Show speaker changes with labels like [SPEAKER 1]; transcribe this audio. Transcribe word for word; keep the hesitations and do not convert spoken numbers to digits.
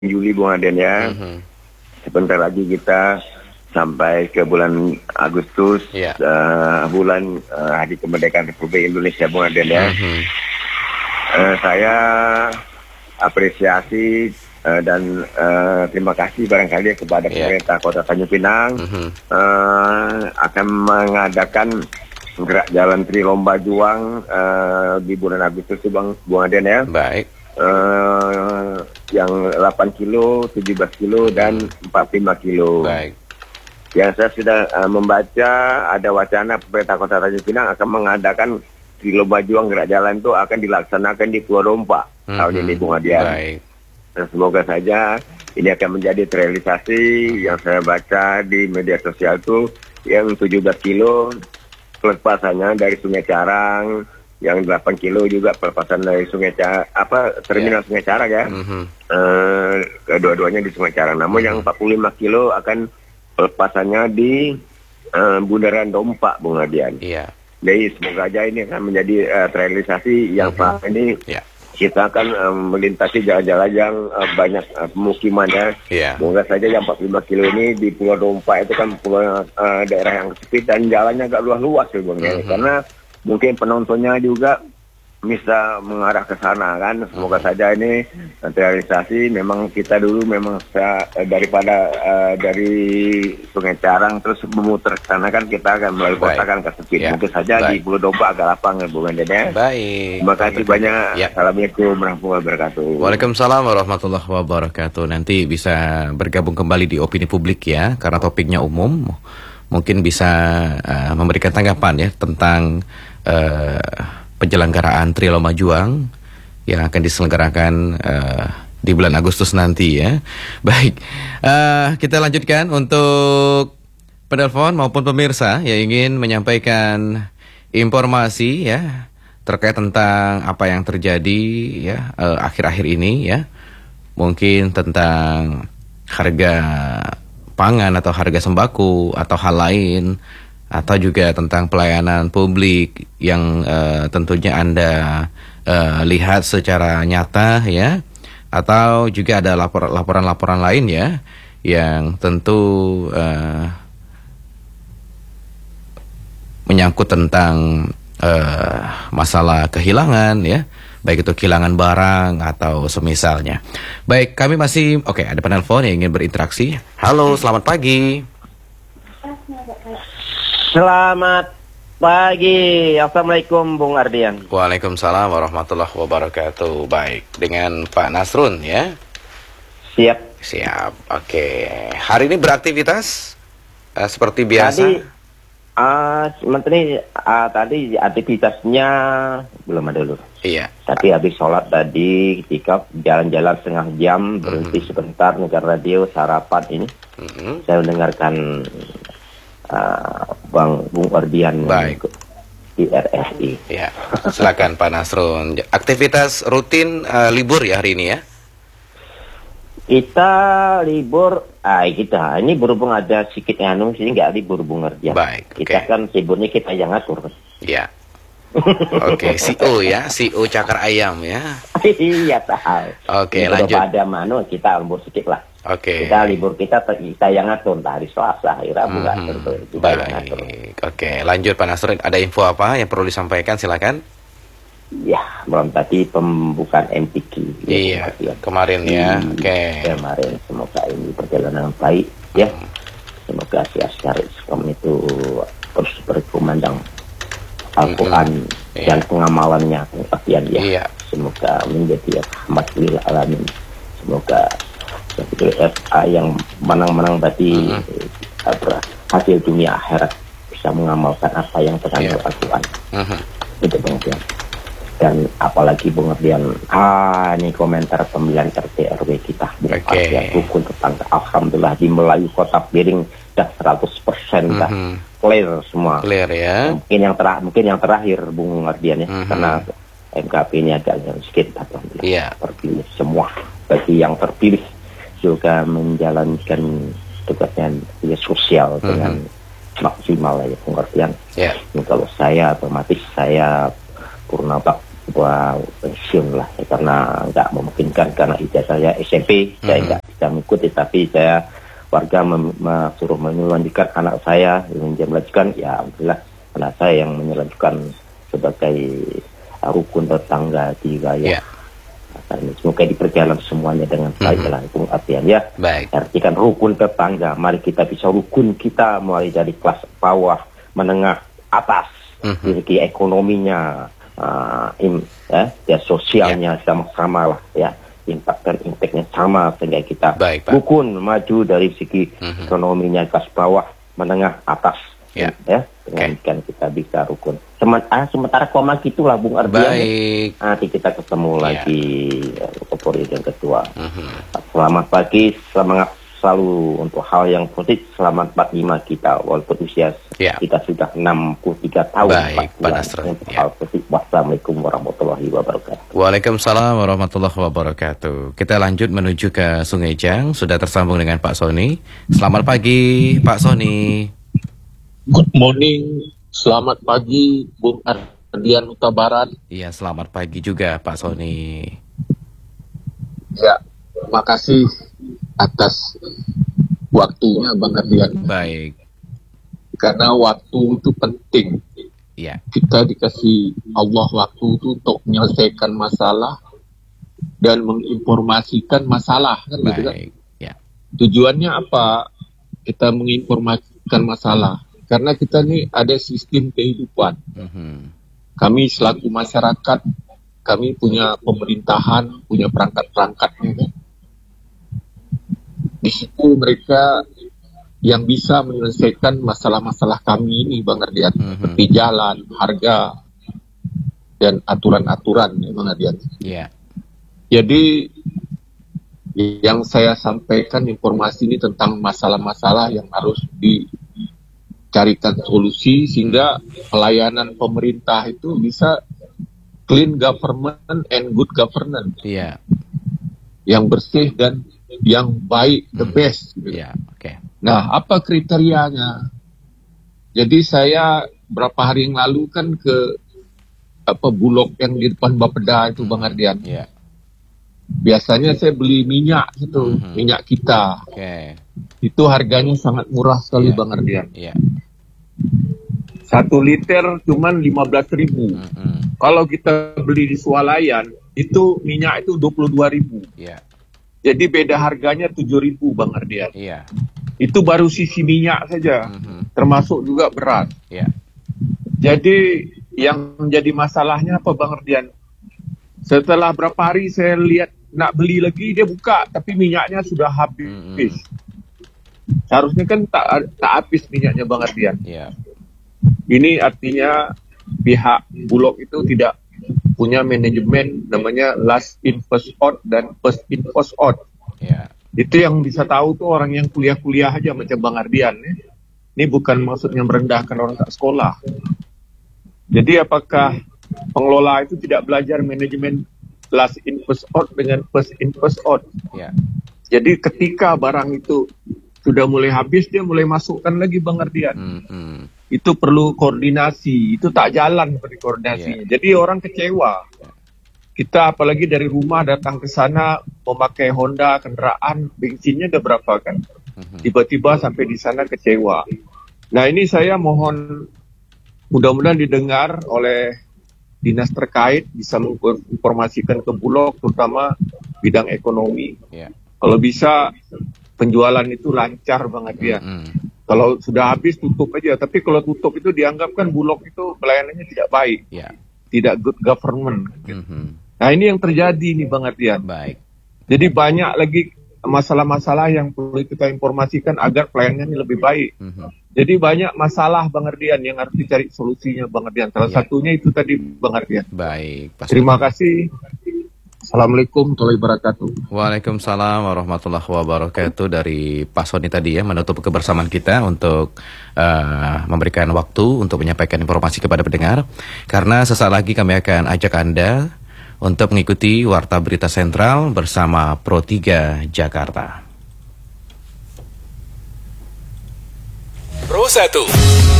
[SPEAKER 1] Juli Bung Aden ya. Mm-hmm. Sebentar lagi kita sampai ke bulan Agustus, yeah. uh, bulan uh, Hari Kemerdekaan Republik Indonesia Bung Aden ya. Mm-hmm. Uh, saya apresiasi uh, dan uh, terima kasih barangkali kepada yeah. pemerintah Kota Tanjung Pinang mm-hmm. uh, akan mengadakan gerak jalan Tri Lomba Juang uh, di bulan Agustus Bung Bung Aden ya.
[SPEAKER 2] Baik.
[SPEAKER 1] Uh, yang delapan kilo, tujuh belas kilo, dan empat puluh lima kilo.
[SPEAKER 2] Baik.
[SPEAKER 1] Yang saya sudah uh, membaca ada wacana pemerintah Kota Tanjung Pinang akan mengadakan Tri Lomba Juang gerak jalan itu akan dilaksanakan di Pulau Rompak mm-hmm. tahun ini Bung Adian.
[SPEAKER 2] Baik.
[SPEAKER 1] Dan semoga saja ini akan menjadi terrealisasi. Yang saya baca di media sosial itu yang tujuh belas kilo pelepasannya dari Sungai Carang, yang delapan kilo juga pelepasan dari Sungai Carang, apa terminal yeah. Sungai Carang ya. Mm-hmm. Uh, kedua-duanya di Sungai Carang. Namun mm-hmm. yang empat puluh lima kilo akan pelepasannya di uh, Bundaran Dompak Bung Adian.
[SPEAKER 2] Iya. Yeah.
[SPEAKER 1] Jadi semoga aja ini akan menjadi uh, terrealisasi yang mm-hmm. selama ini yeah. kita akan um, melintasi jalan-jalan yang uh, banyak uh, pemukiman ya.
[SPEAKER 2] Yeah.
[SPEAKER 1] Semoga saja yang empat puluh lima kilo ini di Pulau Dompak itu kan pulau, uh, daerah yang sepi dan jalannya agak luas-luas ya Bung mm-hmm. karena mungkin penontonnya juga bisa mengarah ke sana kan. Semoga hmm. saja ini terrealisasi. Memang kita dulu memang saya, daripada uh, dari Sungai Carang terus memutar ke sana kan kita akan melalui kota kan ke Sepit. Ya. Mungkin saja Baik. Di Pulau Dompak agak lapang ya Bung Aden ya.
[SPEAKER 2] Baik.
[SPEAKER 1] Terima kasih banyak.
[SPEAKER 2] Ya.
[SPEAKER 1] Assalamualaikum warahmatullahi wabarakatuh.
[SPEAKER 2] Waalaikumsalam warahmatullahi wabarakatuh. Nanti bisa bergabung kembali di Opini Publik ya, karena topiknya umum. Mungkin bisa uh, memberikan tanggapan ya tentang Uh, penyelenggaraan Tri Lomba Juang yang akan diselenggarakan uh, di bulan Agustus nanti ya. Baik, uh, kita lanjutkan untuk penelpon maupun pemirsa yang ingin menyampaikan informasi ya terkait tentang apa yang terjadi ya uh, akhir-akhir ini ya. Mungkin tentang harga pangan atau harga sembako atau hal lain, atau juga tentang pelayanan publik yang uh, tentunya Anda uh, lihat secara nyata ya, atau juga ada lapor, laporan-laporan lain ya yang tentu uh, menyangkut tentang uh, masalah kehilangan ya, baik itu kehilangan barang atau semisalnya. Baik, kami masih oke okay, ada penelpon yang ingin berinteraksi. Halo, selamat pagi.
[SPEAKER 3] Selamat pagi. Assalamualaikum Bung Ardian.
[SPEAKER 2] Waalaikumsalam warahmatullahi wabarakatuh. Baik, dengan Pak Nasrun ya.
[SPEAKER 3] Siap.
[SPEAKER 2] Siap. Oke. Hari ini beraktivitas uh, seperti biasa.
[SPEAKER 3] Tadi uh, Menteri uh, tadi aktivitasnya belum ada dulu.
[SPEAKER 2] Iya.
[SPEAKER 3] Tapi habis sholat tadi ketika jalan-jalan setengah jam berhenti mm-hmm. sebentar dengar radio sarapan ini. Mm-hmm. Saya mendengarkan Uh, Bang Bung Ardian
[SPEAKER 2] Baik.
[SPEAKER 3] di R S I.
[SPEAKER 2] Ya, silakan Pak Nasrun. Aktivitas rutin uh, libur ya hari ini ya?
[SPEAKER 3] Kita libur, ah kita ini berhubung ada sedikit anu sini nggak libur Bung Ardian.
[SPEAKER 2] Baik.
[SPEAKER 3] Kita okay. kan liburnya kita yang ngatur.
[SPEAKER 2] Ya. Oke, okay. C E O ya, C E O Cakar Ayam ya.
[SPEAKER 3] Iya tahu.
[SPEAKER 2] Oke, okay, lanjut.
[SPEAKER 3] Kalau ada manu kita libur sedikit lah.
[SPEAKER 2] Oke. Okay.
[SPEAKER 3] Kita libur kita kita yang ngatur hari Selasa, hari Rabu nggak
[SPEAKER 2] mm-hmm.
[SPEAKER 3] ngatur.
[SPEAKER 2] Baik. Oke, okay. Lanjut Pak Nasrun. Ada info apa yang perlu disampaikan? Silakan.
[SPEAKER 3] Ya, belum tadi pembukaan M T Q.
[SPEAKER 2] Iya. Ya, kemarin ya. Oke. Okay.
[SPEAKER 3] Kemarin semoga ini perjalanan baik ya. Hmm. Semoga si Askari Islam itu terus berkumandang Al-Quran mm-hmm. dan yeah. pengamalannya kemudian ya. Yeah. Semoga menjadi rahmat lil alamin. Semoga F A yang menang-menang tadi mm-hmm. apa, hasil dunia akhirat bisa mengamalkan apa yang terkandung yeah. Al-Quran. Mm-hmm. Itu pengertian. Dan apalagi pengertian ah ini komentar pemilihan R T R W kita
[SPEAKER 2] okay.
[SPEAKER 3] rukun tetangga. Alhamdulillah di Melayu Kota Piring dah seratus persen dah mm-hmm. clear semua.
[SPEAKER 2] Clear ya.
[SPEAKER 3] Mungkin yang terakhir mungkin yang terakhir Bung Ardian ya mm-hmm. karena M K P ini agak sedikit alhamdulillah
[SPEAKER 2] yeah.
[SPEAKER 3] terpilih semua. Bagi yang terpilih juga menjalankan tugasnya ya, sosial mm-hmm. dengan maksimal ya pengertian.
[SPEAKER 2] Yeah.
[SPEAKER 3] Kalau saya otomatis saya purna bak sebuah pensiun lah ya, karena nggak memungkinkan karena ijazah saya S M P mm-hmm. saya nggak bisa mengikuti, tapi saya warga mem- mem- suruh melanjutkan anak saya yang melanjutkan, ya alhamdulillah anak saya yang melanjutkan sebagai uh, rukun tetangga tiga ya. Yeah. Semoga diperjalan semuanya dengan baik lah, itu artian ya.
[SPEAKER 2] Baik.
[SPEAKER 3] Artikan rukun tetangga, mari kita bisa rukun kita mulai dari kelas bawah, menengah, atas, mm-hmm. segi ekonominya, uh, im, ya, ya sosialnya yeah. sama-sama lah ya, impact dan impactnya sama sehingga kita baik, rukun maju dari segi mm-hmm. ekonominya kelas bawah, menengah, atas. Ya, ya dengan okay. kan kita bisa rukun. Sementara, sementara koma gitulah Bung Ardian.
[SPEAKER 2] Baik.
[SPEAKER 3] Nanti kita ketemu ya. lagi Kapolri yang kedua. Uh-huh. Selamat pagi, semangat selalu untuk hal yang positif. Selamat empat puluh lima kita, walaupun usia ya. kita sudah enam puluh tiga tahun.
[SPEAKER 2] Baik, Pak Nasr.
[SPEAKER 3] Ya. Wassalamualaikum warahmatullahi wabarakatuh.
[SPEAKER 2] Waalaikumsalam warahmatullahi wabarakatuh. Kita lanjut menuju ke Sungai Jang. Sudah tersambung dengan Pak Sony. Selamat pagi, Pak Sony.
[SPEAKER 4] Good morning, selamat pagi Bung Ardian Huta Barat.
[SPEAKER 2] Iya, selamat pagi juga Pak Sony.
[SPEAKER 4] Ya, terima kasih atas waktunya Bang Ardian.
[SPEAKER 2] Baik.
[SPEAKER 4] Karena waktu itu penting.
[SPEAKER 2] Iya.
[SPEAKER 4] Kita dikasih Allah waktu itu untuk menyelesaikan masalah dan menginformasikan masalah, kan gitu kan?
[SPEAKER 2] Ya.
[SPEAKER 4] Tujuannya apa? Kita menginformasikan masalah. Karena kita ini ada sistem kehidupan. Uh-huh. Kami selaku masyarakat, kami punya pemerintahan, punya perangkat-perangkatnya. Kan? Di situ mereka yang bisa menyelesaikan masalah-masalah kami ini, Bang Ardian. Uh-huh. Seperti jalan, harga, dan aturan-aturan, ya, Bang Ardian.
[SPEAKER 2] Yeah.
[SPEAKER 4] Jadi, yang saya sampaikan informasi ini tentang masalah-masalah yang harus di carikan solusi sehingga pelayanan pemerintah itu bisa clean government and good governance.
[SPEAKER 2] Iya.
[SPEAKER 4] Yang bersih dan yang baik, the best. Gitu.
[SPEAKER 2] Iya, oke. Okay.
[SPEAKER 4] Nah, apa kriterianya? Jadi saya berapa hari yang lalu kan ke apa Bulog yang di depan Bapeda itu, Bang Ardian.
[SPEAKER 2] Iya.
[SPEAKER 4] Biasanya saya beli minyak itu, mm-hmm. minyak kita.
[SPEAKER 2] Oke. Okay.
[SPEAKER 4] Itu harganya sangat murah sekali, yeah. Bang Ardian.
[SPEAKER 2] Iya.
[SPEAKER 4] Satu liter cuman lima belas ribu. Mm-hmm. Kalau kita beli di swalayan, itu minyak itu dua puluh dua ribu.
[SPEAKER 2] Iya.
[SPEAKER 4] Jadi beda harganya tujuh ribu, Bang Ardian.
[SPEAKER 2] Iya.
[SPEAKER 4] Itu baru sisi minyak saja, mm-hmm. termasuk juga beras.
[SPEAKER 2] Iya.
[SPEAKER 4] Jadi yang menjadi masalahnya apa, Bang Ardian? Setelah berapa hari saya lihat nak beli lagi, dia buka, tapi minyaknya sudah habis. Mm-hmm. Seharusnya kan tak, tak habis minyaknya, Bang Ardian.
[SPEAKER 2] Yeah.
[SPEAKER 4] Ini artinya pihak Bulog itu tidak punya manajemen namanya last in first out dan first in first out.
[SPEAKER 2] Yeah.
[SPEAKER 4] Itu yang bisa tahu tuh orang yang kuliah-kuliah aja macam Bang Ardian. Ya. Ini bukan maksudnya merendahkan orang tak sekolah. Jadi apakah pengelola itu tidak belajar manajemen last in first out dengan first in first out?
[SPEAKER 2] Yeah.
[SPEAKER 4] Jadi ketika barang itu sudah mulai habis, dia mulai masukkan lagi, Bang Ardian.
[SPEAKER 2] Mm-hmm.
[SPEAKER 4] Itu perlu koordinasi. Itu tak jalan seperti koordinasinya. Yeah. Jadi orang kecewa. Kita apalagi dari rumah datang ke sana memakai Honda, kendaraan, bensinnya udah berapa kan? Mm-hmm. Tiba-tiba sampai di sana kecewa. Nah ini saya mohon mudah-mudahan didengar oleh dinas terkait, bisa menginformasikan ke Bulog, terutama bidang ekonomi. Yeah. Kalau bisa penjualan itu lancar banget ya. Mm-hmm. Kalau sudah habis tutup aja. Tapi kalau tutup itu dianggap kan Bulog itu pelayanannya tidak baik,
[SPEAKER 2] yeah.
[SPEAKER 4] tidak good government.
[SPEAKER 2] Mm-hmm.
[SPEAKER 4] Nah ini yang terjadi nih Bang Ardian.
[SPEAKER 2] Baik.
[SPEAKER 4] Jadi banyak lagi masalah-masalah yang perlu kita informasikan agar pelayanannya lebih baik. Mm-hmm. Jadi banyak masalah Bang Ardian yang harus dicari solusinya Bang Ardian. Salah yeah. satunya itu tadi Bang Ardian.
[SPEAKER 2] Baik.
[SPEAKER 4] Terima kasih. Assalamualaikum warahmatullahi wabarakatuh.
[SPEAKER 2] Waalaikumsalam warahmatullahi wabarakatuh. Dari Pak Sony tadi ya, menutup kebersamaan kita untuk uh, memberikan waktu untuk menyampaikan informasi kepada pendengar. Karena sesaat lagi kami akan ajak Anda untuk mengikuti Warta Berita Sentral bersama Pro tiga Jakarta.
[SPEAKER 5] Pro satu